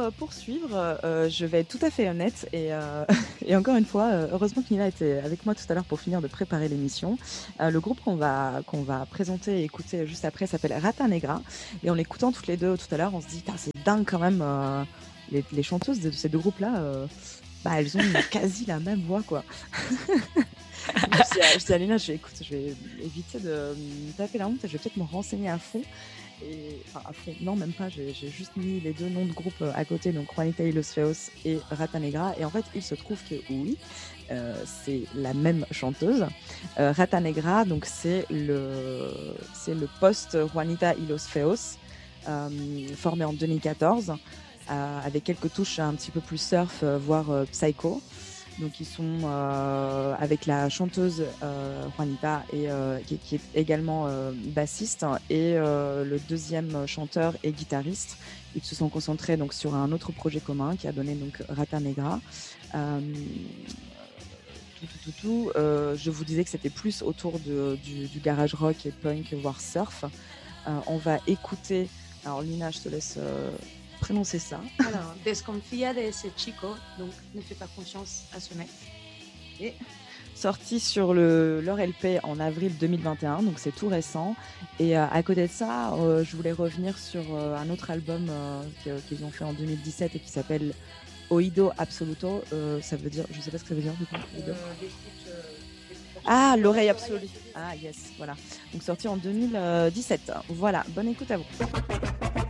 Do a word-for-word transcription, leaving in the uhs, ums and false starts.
euh, poursuivre, euh, je vais être tout à fait honnête et, euh, et encore une fois, euh, heureusement que Nila était avec moi tout à l'heure pour finir de préparer l'émission. Euh, le groupe qu'on va, qu'on va présenter et écouter juste après s'appelle Rata Negra et en l'écoutant toutes les deux tout à l'heure, on se dit c'est dingue quand même, euh, les, les chanteuses de ces deux groupes-là, euh, bah, elles ont quasi la même voix quoi. je dis à, je dis à Lina, je vais, écoute, je vais éviter de me taper la honte et je vais peut-être me renseigner à fond. Et, enfin, à fond, non, même pas, j'ai, j'ai juste mis les deux noms de groupe à côté, donc Juanita y los Feos et Rata Negra. Et en fait, il se trouve que oui, euh, c'est la même chanteuse. Euh, Rata Negra, donc c'est le, c'est le post Juanita y los Feos, euh, formé en deux mille quatorze, euh, avec quelques touches un petit peu plus surf, euh, voire euh, psycho. Donc ils sont euh, avec la chanteuse euh, Juanita et, euh, qui, qui est également euh, bassiste et euh, le deuxième chanteur et guitariste. Ils se sont concentrés donc sur un autre projet commun qui a donné donc Rata Negra. Euh, tout, tout, tout, tout. Euh, je vous disais que c'était plus autour de, du, du garage rock et punk voire surf. Euh, on va écouter. Alors Lina, je te laisse. Euh, prononcer ça. Alors, Desconfía de ese chico, donc ne fais pas confiance à ce mec. Et sorti sur le, leur L P en avril deux mille vingt et un, donc c'est tout récent. Et euh, à côté de ça, euh, je voulais revenir sur euh, un autre album euh, qu'ils ont fait en deux mille dix-sept et qui s'appelle Oído Absoluto. Euh, ça veut dire, je sais pas ce que ça veut dire du coup. Euh, ah, l'oreille absolue. Ah yes, voilà. Donc sorti en deux mille dix-sept. Voilà, bonne écoute à vous.